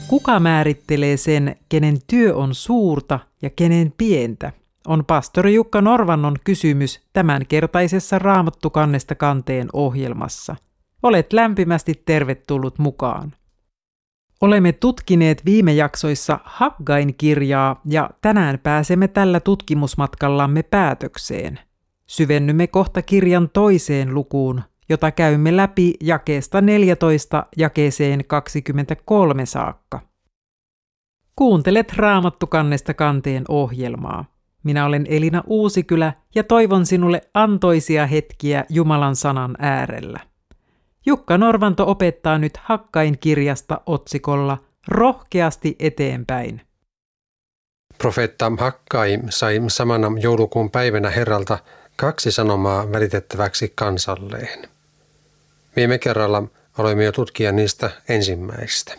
Kuka määrittelee sen, kenen työ on suurta ja kenen pientä, on pastori Jukka Norvannon kysymys tämänkertaisessa Raamattu kannesta kanteen ohjelmassa. Olet lämpimästi tervetullut mukaan. Olemme tutkineet viime jaksoissa Haggain kirjaa ja tänään pääsemme tällä tutkimusmatkallamme päätökseen. Syvennymme kohta kirjan toiseen lukuun, jota käymme läpi jakeesta 14 jakeeseen 23 saakka. Kuuntelet Raamattu kannesta kanteen ohjelmaa. Minä olen Elina Uusikylä ja toivon sinulle antoisia hetkiä Jumalan sanan äärellä. Jukka Norvanto opettaa nyt Haggain kirjasta otsikolla Rohkeasti eteenpäin. Profeetta Haggai sai samana joulukuun päivänä Herralta 2 sanomaa välitettäväksi kansalleen. Viime kerralla aloimme jo tutkia niistä ensimmäistä.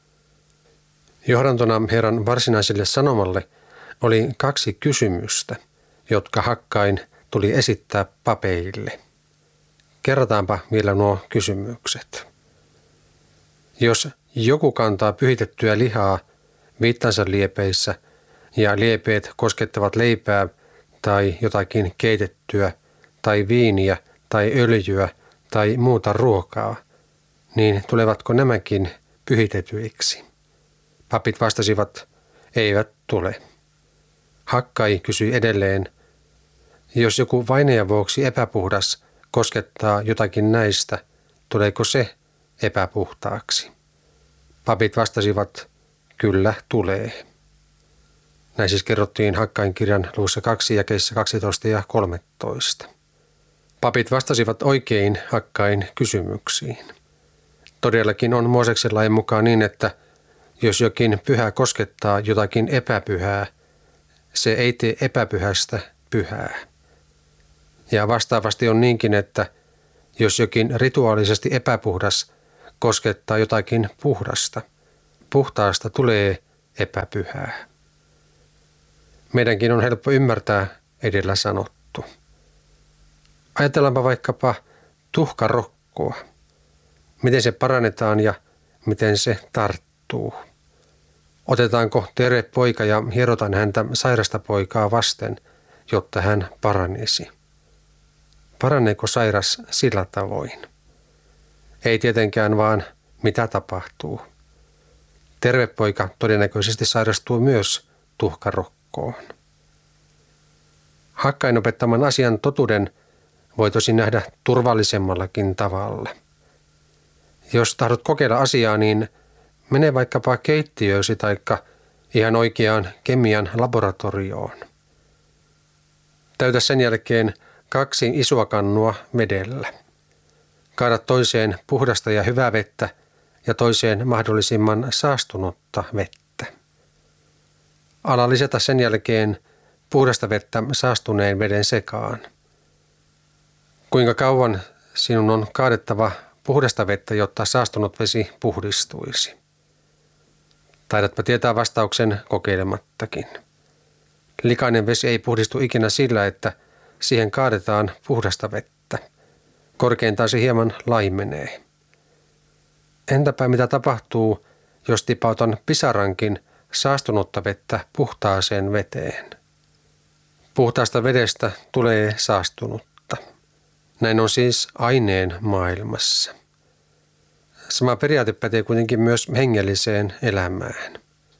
Johdantona Herran varsinaiselle sanomalle oli 2 kysymystä, jotka Haggain tuli esittää papeille. Kerrataanpa vielä nuo kysymykset. Jos joku kantaa pyhitettyä lihaa viittansa liepeissä ja liepeet koskettavat leipää tai jotakin keitettyä tai viiniä tai öljyä tai muuta ruokaa, niin tulevatko nämäkin pyhitetyiksi? Papit vastasivat, eivät tule. Haggai kysyi edelleen, jos joku vainajan vuoksi epäpuhdas koskettaa jotakin näistä, tuleeko se epäpuhtaaksi? Papit vastasivat, kyllä tulee. Näin siis kerrottiin Haggain kirjan luvussa 2 jakeissa 12 ja 13. Papit vastasivat oikein Haggain kysymyksiin. Todellakin on Mooseksen lain mukaan niin, että jos jokin pyhä koskettaa jotakin epäpyhää, se ei tee epäpyhästä pyhää. Ja vastaavasti on niinkin, että jos jokin rituaalisesti epäpuhdas koskettaa jotakin puhdasta, puhtaasta tulee epäpyhää. Meidänkin on helppo ymmärtää edellä sanottu. Ajatellaanpa vaikkapa tuhkarokkoa. Miten se parannetaan ja miten se tarttuu. Otetaanko terve poika ja hierotaan häntä sairasta poikaa vasten, jotta hän paranisi? Paraneeko sairas sillä tavoin? Ei tietenkään, vaan mitä tapahtuu. Terve poika todennäköisesti sairastuu myös tuhkarokkoon. Haggain opettaman asian totuuden voi tosin nähdä turvallisemmallakin tavalla. Jos tahdot kokeilla asiaa, niin mene vaikkapa keittiöösi taikka ihan oikeaan kemian laboratorioon. Täytä sen jälkeen 2 isoa kannua vedellä. Kaada toiseen puhdasta ja hyvää vettä ja toiseen mahdollisimman saastunutta vettä. Ala lisätä sen jälkeen puhdasta vettä saastuneen veden sekaan. Kuinka kauan sinun on kaadettava puhdasta vettä, jotta saastunut vesi puhdistuisi? Taidatpa tietää vastauksen kokeilemattakin. Likainen vesi ei puhdistu ikinä sillä, että siihen kaadetaan puhdasta vettä. Korkeintaan se hieman laimenee. Entäpä mitä tapahtuu, jos tipautan pisarankin saastunutta vettä puhtaaseen veteen? Puhtaasta vedestä tulee saastunutta. Näin on siis aineen maailmassa. Sama periaate pätee kuitenkin myös hengelliseen elämään.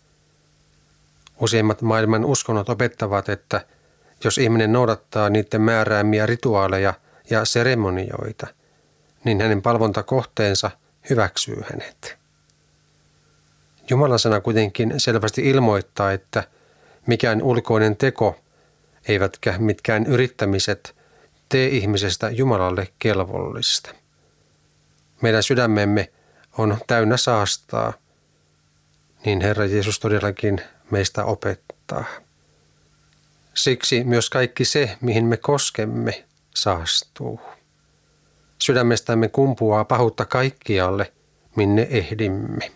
Useimmat maailman uskonnot opettavat, että jos ihminen noudattaa niiden määräämiä rituaaleja ja seremonioita, niin hänen palvontakohteensa hyväksyy hänet. Jumalan sana kuitenkin selvästi ilmoittaa, että mikään ulkoinen teko, eivätkä mitkään yrittämiset tee ihmisestä Jumalalle kelvollista. Meidän sydämemme on täynnä saastaa, niin Herra Jeesus todellakin meistä opettaa. Siksi myös kaikki se, mihin me koskemme, saastuu. Sydämestämme kumpuaa pahuutta kaikkialle, minne ehdimme.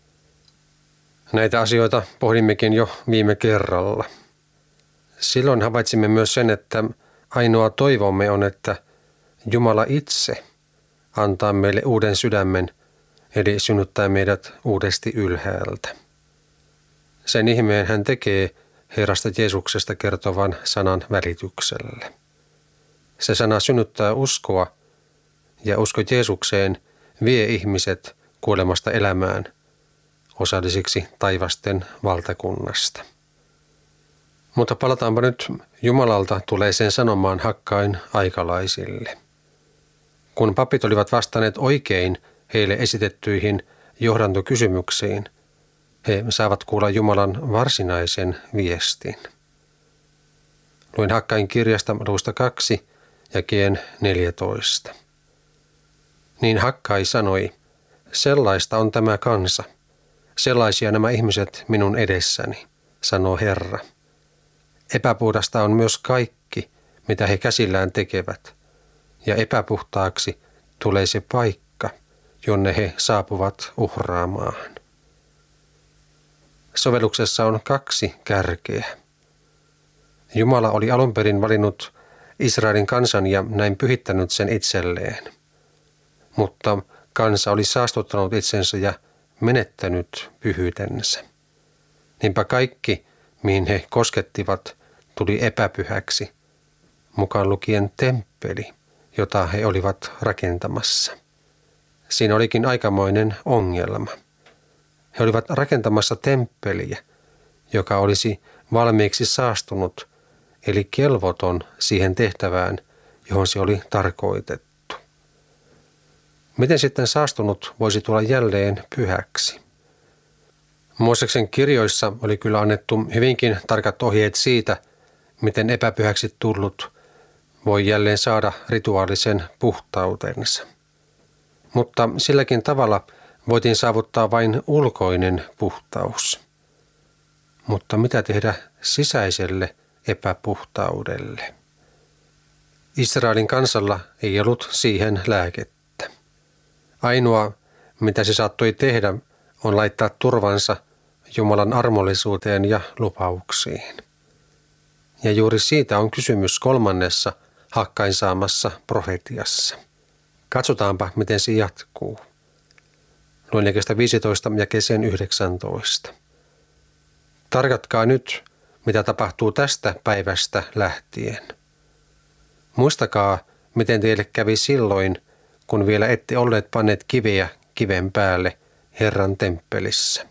Näitä asioita pohdimmekin jo viime kerralla. Silloin havaitsimme myös sen, että ainoa toivomme on, että Jumala itse antaa meille uuden sydämen, eli synnyttää meidät uudesti ylhäältä. Sen ihmeen hän tekee Herrasta Jeesuksesta kertovan sanan välityksellä. Se sana synnyttää uskoa, ja usko Jeesukseen vie ihmiset kuolemasta elämään osallisiksi taivasten valtakunnasta. Mutta palataanpa nyt Jumalalta tuleeseen sanomaan Hakkain aikalaisille. Kun papit olivat vastanneet oikein heille esitettyihin johdantokysymyksiin, he saavat kuulla Jumalan varsinaisen viestin. Luin Hakkain kirjasta luvusta 2 jakeen 14. Niin Hakkai sanoi, sellaista on tämä kansa, sellaisia nämä ihmiset minun edessäni, sanoo Herra. Epäpuhdasta on myös kaikki, mitä he käsillään tekevät, ja epäpuhtaaksi tulee se paikka, jonne he saapuvat uhraamaan. Sovelluksessa on 2 kärkeä. Jumala oli alun perin valinnut Israelin kansan ja näin pyhittänyt sen itselleen. Mutta kansa oli saastuttanut itsensä ja menettänyt pyhyytensä. Niinpä kaikki, mihin he koskettivat, tuli epäpyhäksi, mukaan lukien temppeli, jota he olivat rakentamassa. Siinä olikin aikamoinen ongelma. He olivat rakentamassa temppeliä, joka olisi valmiiksi saastunut, eli kelvoton siihen tehtävään, johon se oli tarkoitettu. Miten sitten saastunut voisi tulla jälleen pyhäksi? Mooseksen kirjoissa oli kyllä annettu hyvinkin tarkat ohjeet siitä, miten epäpyhäksi tullut voi jälleen saada rituaalisen puhtautensa. Mutta silläkin tavalla voitiin saavuttaa vain ulkoinen puhtaus. Mutta mitä tehdä sisäiselle epäpuhtaudelle? Israelin kansalla ei ollut siihen lääkettä. Ainoa, mitä se saattoi tehdä, on laittaa turvansa Jumalan armollisuuteen ja lupauksiin. Ja juuri siitä on kysymys 3. Hakkain saamassa profetiassa. Katsotaanpa, miten se jatkuu. Luen jakeesta 15 jakeeseen 19. Tarkatkaa nyt, mitä tapahtuu tästä päivästä lähtien. Muistakaa, miten teille kävi silloin, kun vielä ette olleet panneet kiveä kiven päälle Herran temppelissä.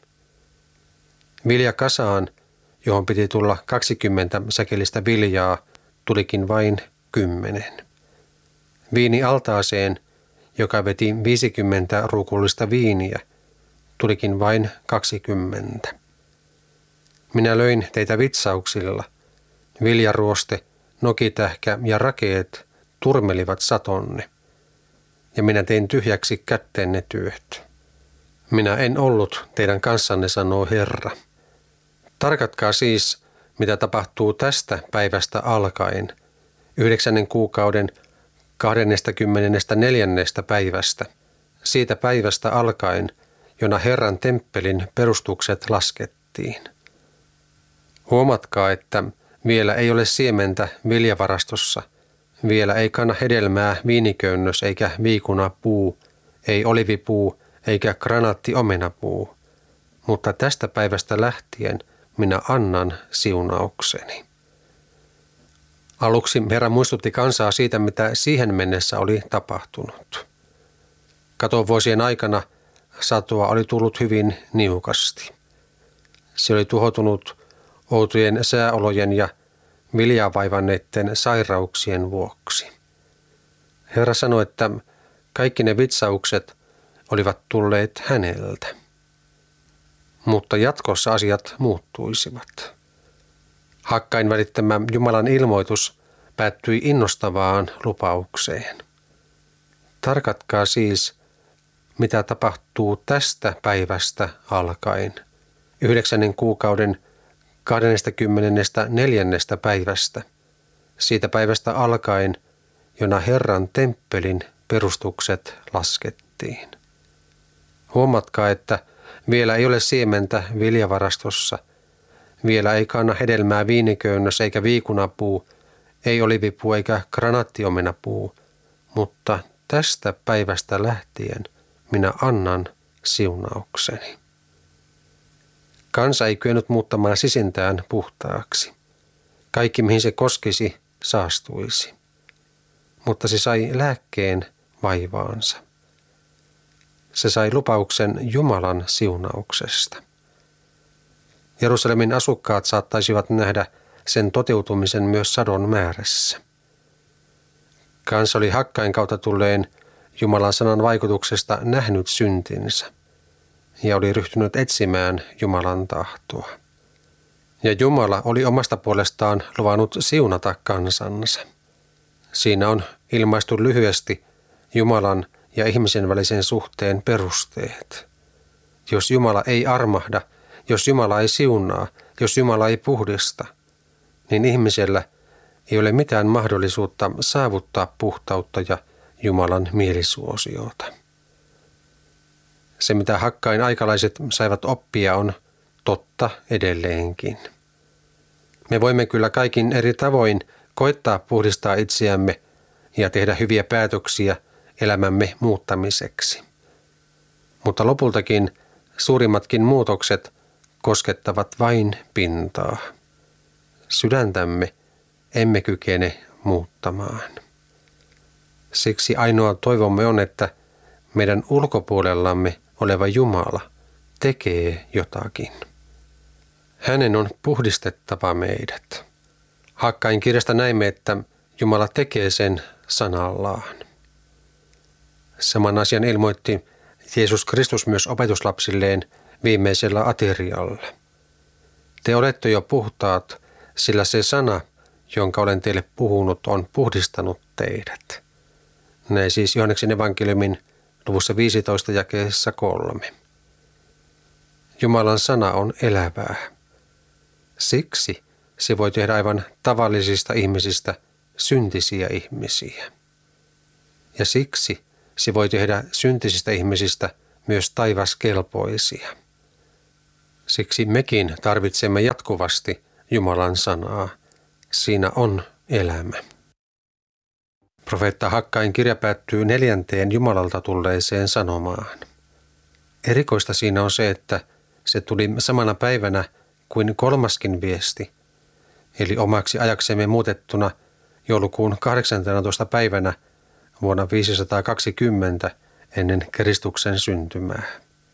Viljakasaan, johon piti tulla 20 säkelistä viljaa, tulikin vain 10. Viinialtaaseen, joka veti 50 ruukullista viiniä, tulikin vain 20. Minä löin teitä vitsauksilla. Viljaruoste, nokitähkä ja rakeet turmelivat satonne, ja minä tein tyhjäksi kätteenne työt. Minä en ollut teidän kanssanne, sanoo Herra. Tarkatkaa siis, mitä tapahtuu tästä päivästä alkaen, 9. kuukauden 24. päivästä, siitä päivästä alkaen, jona Herran temppelin perustukset laskettiin. Huomatkaa, että vielä ei ole siementä viljavarastossa, vielä ei kanna hedelmää viiniköynnös eikä viikunapuu, ei olivipuu eikä granaattiomenapuu, mutta tästä päivästä lähtien minä annan siunaukseni. Aluksi Herra muistutti kansaa siitä, mitä siihen mennessä oli tapahtunut. Katovuosien aikana satoa oli tullut hyvin niukasti. Se oli tuhoutunut outojen sääolojen ja viljaa vaivanneiden sairauksien vuoksi. Herra sanoi, että kaikki ne vitsaukset olivat tulleet häneltä. Mutta jatkossa asiat muuttuisivat. Hakkain välittämä Jumalan ilmoitus päättyi innostavaan lupaukseen. Tarkatkaa siis, mitä tapahtuu tästä päivästä alkaen, 9. kuukauden 24. päivästä, siitä päivästä alkaen, jona Herran temppelin perustukset laskettiin. Huomatkaa, että vielä ei ole siementä viljavarastossa, vielä ei kanna hedelmää viiniköynnös eikä viikunapuu, ei olivipuu eikä granaattiomenapuu, mutta tästä päivästä lähtien minä annan siunaukseni. Kansa ei kyennyt muuttamaan sisintään puhtaaksi. Kaikki, mihin se koskisi, saastuisi. Mutta se sai lääkkeen vaivaansa. Se sai lupauksen Jumalan siunauksesta. Jerusalemin asukkaat saattaisivat nähdä sen toteutumisen myös sadon määrässä. Kansa oli Hakkain kautta tulleen Jumalan sanan vaikutuksesta nähnyt syntinsä ja oli ryhtynyt etsimään Jumalan tahtoa. Ja Jumala oli omasta puolestaan luvannut siunata kansansa. Siinä on ilmaistu lyhyesti Jumalan ja ihmisen välisen suhteen perusteet. Jos Jumala ei armahda, jos Jumala ei siunaa, jos Jumala ei puhdista, niin ihmisellä ei ole mitään mahdollisuutta saavuttaa puhtautta ja Jumalan mielisuosiota. Se, mitä Hakkain aikalaiset saivat oppia, on totta edelleenkin. Me voimme kyllä kaikin eri tavoin koittaa puhdistaa itseämme ja tehdä hyviä päätöksiä elämämme muuttamiseksi. Mutta lopultakin suurimmatkin muutokset koskettavat vain pintaa. Sydäntämme emme kykene muuttamaan. Siksi ainoa toivomme on, että meidän ulkopuolellamme oleva Jumala tekee jotakin. Hänen on puhdistettava meidät. Hakkain kirjasta näimme, että Jumala tekee sen sanallaan. Saman asian ilmoitti Jeesus Kristus myös opetuslapsilleen viimeisellä aterialla. Te olette jo puhtaat, sillä se sana, jonka olen teille puhunut, on puhdistanut teidät. Näin siis Johanneksen evankeliumin luvussa 15 jakeessa 3. Jumalan sana on elävää. Siksi se voi tehdä aivan tavallisista ihmisistä syntisiä ihmisiä. Ja siksi se voi tehdä syntisistä ihmisistä myös taivaskelpoisia. Siksi mekin tarvitsemme jatkuvasti Jumalan sanaa. Siinä on elämä. Profeetta Hakkain kirja päättyy 4. Jumalalta tulleeseen sanomaan. Erikoista siinä on se, että se tuli samana päivänä kuin 3. viesti, eli omaksi ajaksemme muutettuna joulukuun 18. päivänä vuonna 520 ennen Kristuksen syntymää.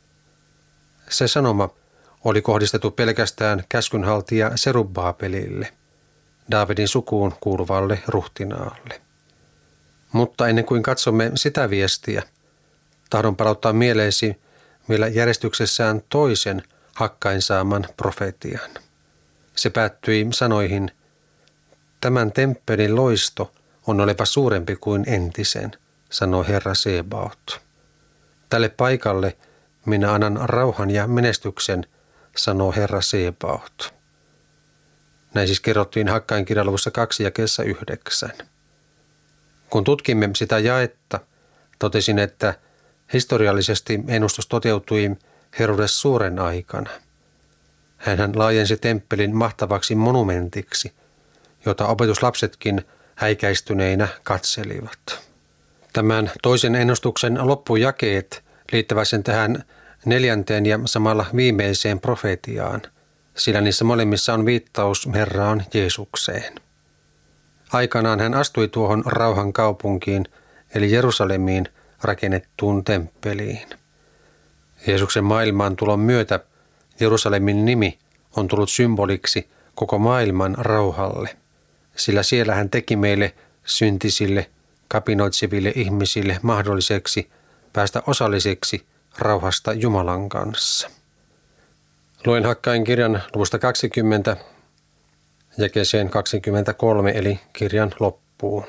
Se sanoma oli kohdistettu pelkästään käskynhaltija Serubbabelille, Daavidin sukuun kuuluvalle ruhtinaalle. Mutta ennen kuin katsomme sitä viestiä, tahdon palauttaa mieleesi vielä järjestyksessään toisen Hakkain saaman profetian. Se päättyi sanoihin, tämän temppelin loisto on oleva suurempi kuin entisen, sanoi Herra Sebaot. Tälle paikalle minä annan rauhan ja menestyksen, sanoo Herra Sebaot. Näin siis kerrottiin Hakkain kirjan luvussa 2 jakeessa 9. Kun tutkimme sitä jaetta, totesin, että historiallisesti ennustus toteutui Herodes suuren aikana. Hänhän laajensi temppelin mahtavaksi monumentiksi, jota opetuslapsetkin häikäistyneinä katselivat. Tämän toisen ennustuksen loppujakeet liittävät sen tähän 4. ja samalla viimeiseen profetiaan, sillä niissä molemmissa on viittaus Herraan Jeesukseen. Aikanaan hän astui tuohon rauhan kaupunkiin, eli Jerusalemiin rakennettuun temppeliin. Jeesuksen maailmaan tulon myötä Jerusalemin nimi on tullut symboliksi koko maailman rauhalle, sillä siellä hän teki meille syntisille, kapinoitseville ihmisille mahdolliseksi päästä osalliseksi rauhasta Jumalan kanssa. Luen Hakkain kirjan luvusta 20 jakeeseen 23 eli kirjan loppuun.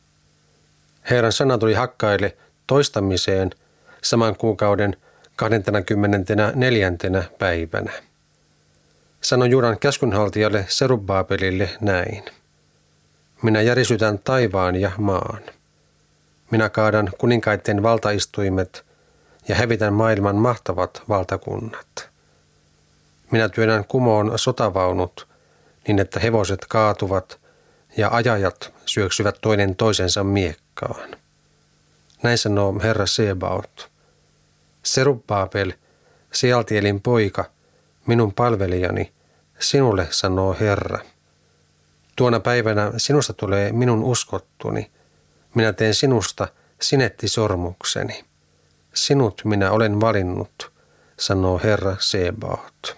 Herran sana tuli Hakkaille toistamiseen saman kuukauden 24. päivänä. Sano Juudan käskynhaltijalle Serubbabelille näin. Minä järisytän taivaan ja maan. Minä kaadan kuninkaiden valtaistuimet ja hävitän maailman mahtavat valtakunnat. Minä työnnän kumoon sotavaunut niin, että hevoset kaatuvat ja ajajat syöksyvät toinen toisensa miekkaan. Näin sanoo Herra Sebaot. Serubbabel, Sealtielin poika, minun palvelijani, sinulle sanoo Herra. Tuona päivänä sinusta tulee minun uskottuni. Minä teen sinusta sinettisormukseni. Sinut minä olen valinnut, sanoo Herra Sebaot.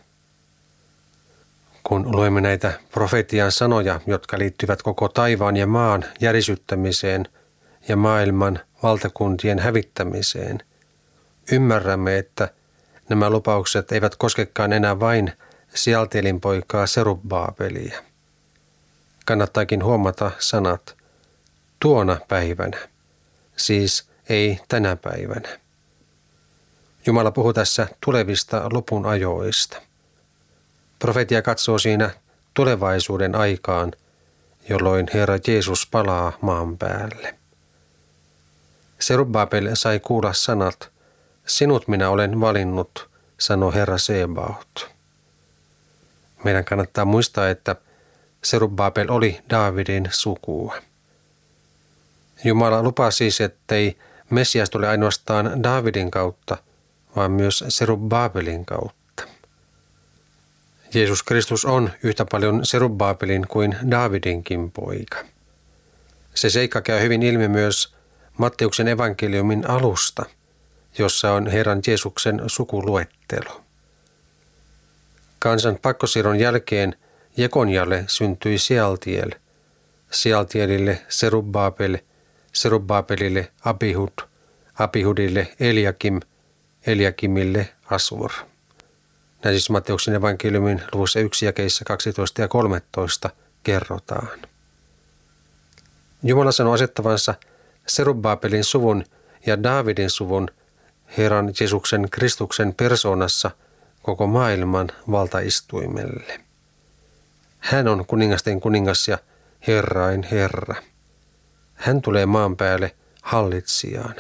Kun luemme näitä profetian sanoja, jotka liittyvät koko taivaan ja maan järisyttämiseen ja maailman valtakuntien hävittämiseen, ymmärrämme, että nämä lupaukset eivät koskekaan enää vain Sealtielin poikaa Serubbabelia. Kannattaakin huomata sanat tuona päivänä, siis ei tänä päivänä. Jumala puhuu tässä tulevista lopun ajoista. Profetia katsoo siinä tulevaisuuden aikaan, jolloin Herra Jeesus palaa maan päälle. Serubbabel sai kuulla sanat, sinut minä olen valinnut, sanoi Herra Sebaot. Meidän kannattaa muistaa, että Serubbabel oli Daavidin sukua. Jumala lupaa siis, ettei Messias tule ainoastaan Daavidin kautta, vaan myös Serubbabelin kautta. Jeesus Kristus on yhtä paljon Serubbabelin kuin Daavidinkin poika. Se seikka käy hyvin ilmi myös Matteuksen evankeliumin alusta, jossa on Herran Jeesuksen sukuluettelo. Kansan pakkosiirron jälkeen Jekonjalle syntyi Sealtiel, Sealtielille Serubbabel, Serubbabelille Abihud, Abihudille Eliakim, Eliakimille Asur. Näin siis Matteuksen evankeliumin luvussa 1 jakeissa 12 ja 13 kerrotaan. Jumala sanoi asettavansa Serubbabelin suvun ja Daavidin suvun Herran Jeesuksen Kristuksen persoonassa koko maailman valtaistuimelle. Hän on kuningasten kuningas ja Herrain Herra. Hän tulee maan päälle hallitsijana.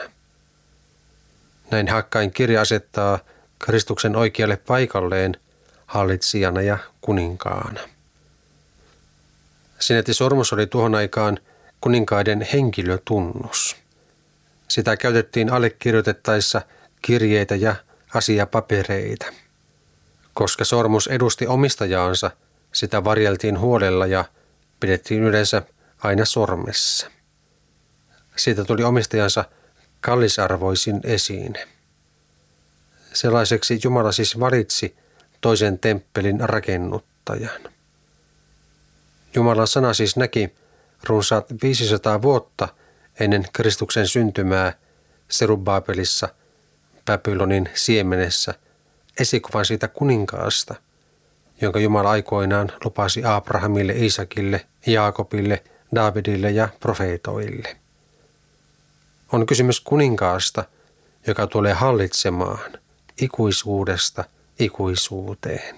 Näin Hakkain kirja asettaa Kristuksen oikealle paikalleen hallitsijana ja kuninkaana. Sinettisormus oli tuohon aikaan kuninkaiden henkilötunnus. Sitä käytettiin allekirjoitettaessa kirjeitä ja asiapapereita. Koska sormus edusti omistajaansa, sitä varjeltiin huolella ja pidettiin yleensä aina sormessa. Siitä tuli omistajansa kallisarvoisin esine. Sellaiseksi Jumala siis valitsi toisen temppelin rakennuttajan. Jumalan sana siis näki runsaat 500 vuotta ennen Kristuksen syntymää Serubbabelissa, Babylonin siemenessä, esikuvan siitä kuninkaasta, jonka Jumala aikoinaan lupasi Abrahamille, Iisakille, Jaakobille, Daavidille ja profeetoille. On kysymys kuninkaasta, joka tulee hallitsemaan ikuisuudesta ikuisuuteen.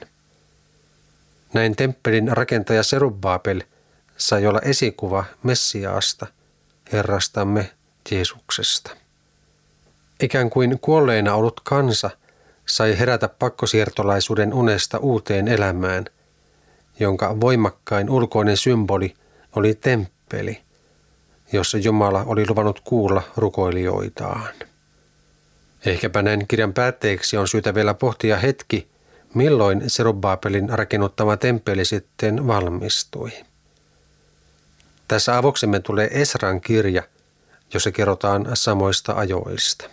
Näin temppelin rakentaja Serubbabel sai olla esikuva Messiaasta, Herrastamme Jeesuksesta. Ikään kuin kuolleena ollut kansa sai herätä pakkosiirtolaisuuden unesta uuteen elämään, jonka voimakkain ulkoinen symboli oli temppeli, jossa Jumala oli luvannut kuulla rukoilijoitaan. Ehkäpä näin kirjan päätteeksi on syytä vielä pohtia hetki, milloin Serubbabelin rakennuttama temppeli sitten valmistui. Tässä avoksemme tulee Esran kirja, jossa kerrotaan samoista ajoista.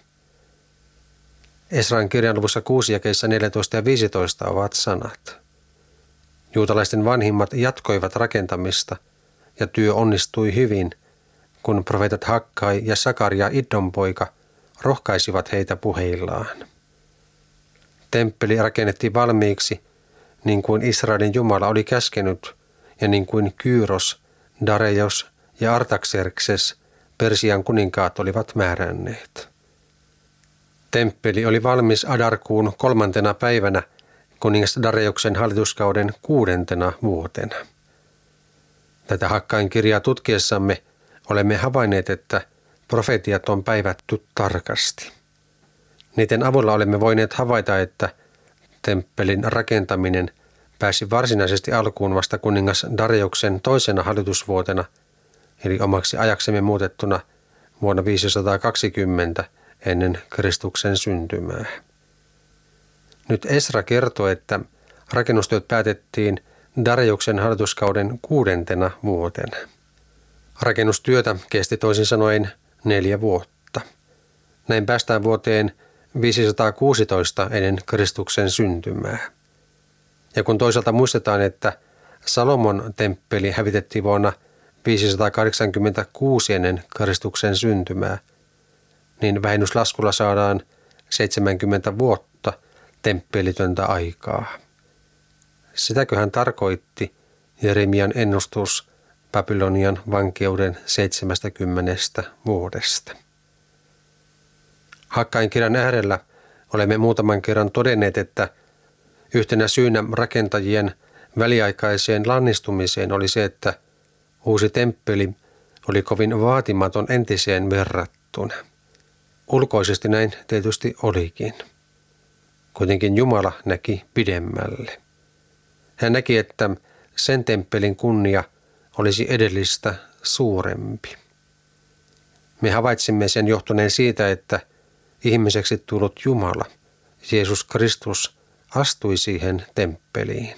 Esran kirjan luvussa 6 jakeissa 14 ja 15 ovat sanat. Juutalaisten vanhimmat jatkoivat rakentamista ja työ onnistui hyvin, kun profeetat Hakkai ja Sakaria Iddon poika rohkaisivat heitä puheillaan. Temppeli rakennettiin valmiiksi, niin kuin Israelin Jumala oli käskenyt, ja niin kuin Kyros, Dareios ja Artaxerxes, Persian kuninkaat olivat määränneet. Temppeli oli valmis Adarkuun 3. päivänä kuningas Dareioksen hallituskauden 6. vuotena. Tätä Hakkain kirjaa tutkiessamme olemme havainneet, että profetiat on päivätty tarkasti. Niiden avulla olemme voineet havaita, että temppelin rakentaminen pääsi varsinaisesti alkuun vasta kuningas Dareioksen 2. hallitusvuotena, eli omaksi ajaksemme muutettuna vuonna 520 ennen Kristuksen syntymää. Nyt Esra kertoo, että rakennustyöt päätettiin Dariuksen hallituskauden 6. vuotena. Rakennustyötä kesti toisin sanoen 4 vuotta. Näin päästään vuoteen 516 ennen Kristuksen syntymää. Ja kun toisaalta muistetaan, että Salomon temppeli hävitettiin vuonna 586 ennen Kristuksen syntymää, niin vähennyslaskulla saadaan 70 vuotta temppelitöntä aikaa. Sitäköhän tarkoitti Jeremian ennustus Babylonian vankeuden 70 vuodesta. Hakkain kirjan äärellä olemme muutaman kerran todenneet, että yhtenä syynä rakentajien väliaikaiseen lannistumiseen oli se, että uusi temppeli oli kovin vaatimaton entiseen verrattuna. Ulkoisesti näin tietysti olikin. Kuitenkin Jumala näki pidemmälle. Hän näki, että sen temppelin kunnia olisi edellistä suurempi. Me havaitsimme sen johtuneen siitä, että ihmiseksi tullut Jumala, Jeesus Kristus, astui siihen temppeliin.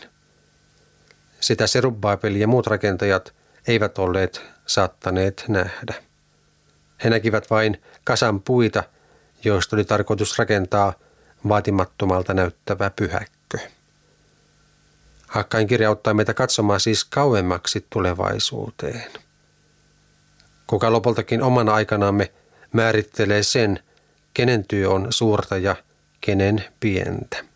Sitä Serubabel ja muut rakentajat eivät olleet saattaneet nähdä. He näkivät vain kasan puita, joista oli tarkoitus rakentaa vaatimattomalta näyttävä pyhäkkö. Hakkain kirja auttaa meitä katsomaan siis kauemmaksi tulevaisuuteen. Kuka lopultakin omana aikanaamme määrittelee sen, kenen työ on suurta ja kenen pientä.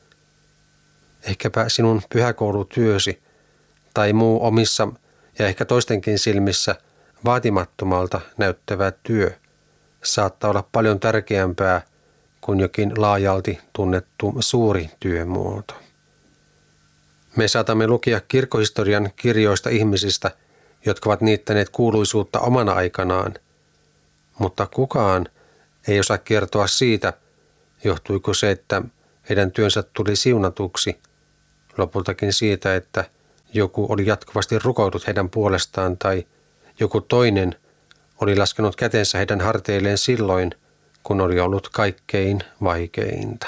Ehkäpä sinun pyhäkoulutyösi tai muu omissa ja ehkä toistenkin silmissä vaatimattomalta näyttävä työ saattaa olla paljon tärkeämpää kuin jokin laajalti tunnettu suuri työmuoto. Me saatamme lukea kirkkohistorian kirjoista ihmisistä, jotka ovat niittäneet kuuluisuutta omana aikanaan, mutta kukaan ei osaa kertoa siitä, johtuiko se, että heidän työnsä tuli siunatuksi, lopultakin siitä, että joku oli jatkuvasti rukoillut heidän puolestaan tai joku toinen oli laskenut kätensä heidän harteilleen silloin, kun oli ollut kaikkein vaikeinta.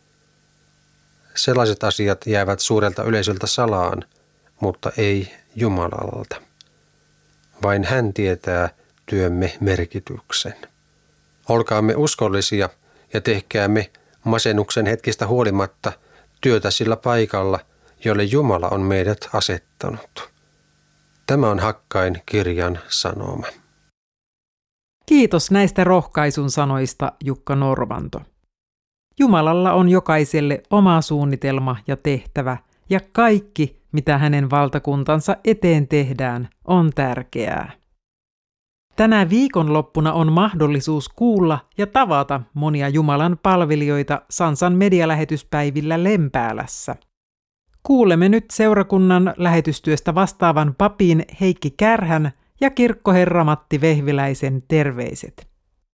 Sellaiset asiat jäävät suurelta yleisöltä salaan, mutta ei Jumalalta. Vain hän tietää työmme merkityksen. Olkaamme uskollisia ja tehkäämme masennuksen hetkistä huolimatta työtä sillä paikalla, jolle Jumala on meidät asettanut. Tämä on Hakkain kirjan sanoma. Kiitos näistä rohkaisun sanoista, Jukka Norvanto. Jumalalla on jokaiselle oma suunnitelma ja tehtävä, ja kaikki, mitä hänen valtakuntansa eteen tehdään, on tärkeää. Tänä viikonloppuna on mahdollisuus kuulla ja tavata monia Jumalan palvelijoita Sansan medialähetyspäivillä Lempäälässä. Kuulemme nyt seurakunnan lähetystyöstä vastaavan papin Heikki Kärhän ja kirkkoherra Matti Vehviläisen terveiset.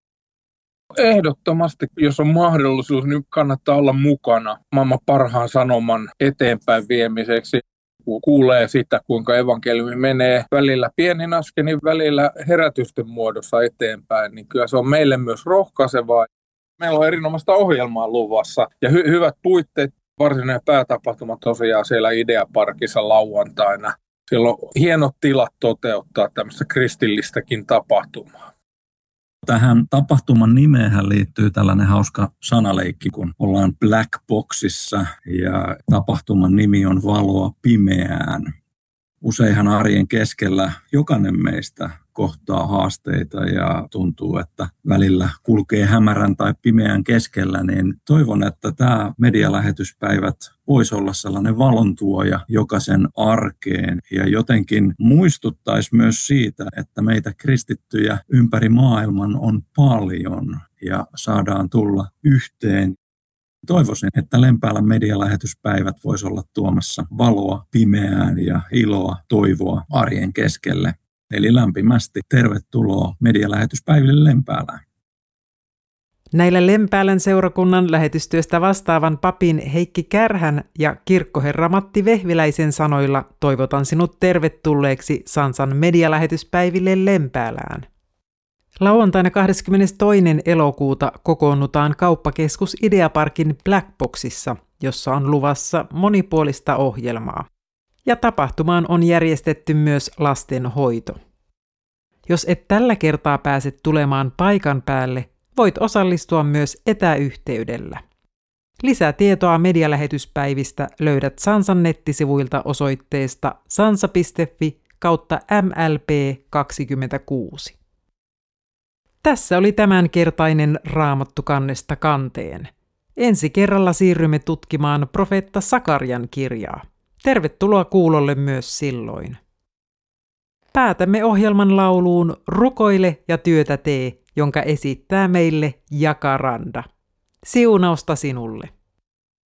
Ehdottomasti, jos on mahdollisuus, niin kannattaa olla mukana maailman parhaan sanoman eteenpäin viemiseksi. Kun kuulee sitä, kuinka evankeliumi menee välillä pienin askelin, välillä herätysten muodossa eteenpäin, niin kyllä se on meille myös rohkaisevaa. Meillä on erinomaista ohjelmaa luvassa ja hyvät puitteet. Varsinainen päätapahtuma tosiaan siellä Ideaparkissa lauantaina. Siellä on hienot tilat toteuttaa tämmöistä kristillistäkin tapahtumaa. Tähän tapahtuman nimeenhän liittyy tällainen hauska sanaleikki, kun ollaan Black Boxissa ja tapahtuman nimi on Valoa pimeään. Useinhan arjen keskellä jokainen meistä kohtaa haasteita ja tuntuu, että välillä kulkee hämärän tai pimeän keskellä, niin toivon, että tämä medialähetyspäivät voisi olla sellainen valontuoja jokaisen arkeen ja jotenkin muistuttaisi myös siitä, että meitä kristittyjä ympäri maailman on paljon ja saadaan tulla yhteen. Toivoisin, että Lempäälän medialähetyspäivät voisi olla tuomassa valoa pimeään ja iloa, toivoa arjen keskelle. Eli lämpimästi tervetuloa medialähetyspäiville Lempäälään. Näillä Lempäälän seurakunnan lähetystyöstä vastaavan papin Heikki Kärhän ja kirkkoherra Matti Vehviläisen sanoilla toivotan sinut tervetulleeksi Sansan medialähetyspäiville Lempäälään. Lauantaina 22. elokuuta kokoonnutaan kauppakeskus Ideaparkin Black Boxissa jossa on luvassa monipuolista ohjelmaa. Ja tapahtumaan on järjestetty myös lastenhoito. Jos et tällä kertaa pääse tulemaan paikan päälle, voit osallistua myös etäyhteydellä. Lisätietoa medialähetyspäivistä löydät Sansan nettisivuilta osoitteesta sansa.fi/mlp26. Tässä oli tämänkertainen Raamattu kannesta kanteen. Ensi kerralla siirrymme tutkimaan profeetta Sakarian kirjaa. Tervetuloa kuulolle myös silloin. Päätämme ohjelman lauluun Rukoile ja työtä tee, jonka esittää meille Jacaranda. Siunausta sinulle.